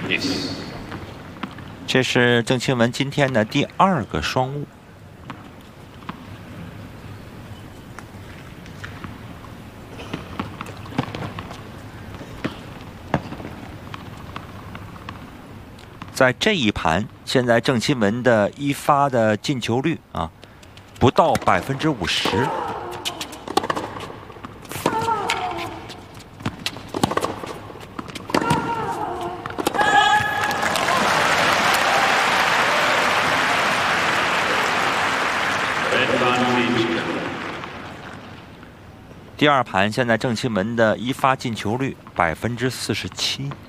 Yes。 这是郑钦文今天的第2个双误。在这一盘，现在郑钦文的一发的进球率啊，不到50%。第2盘，现在郑钦文的一发进球率47%。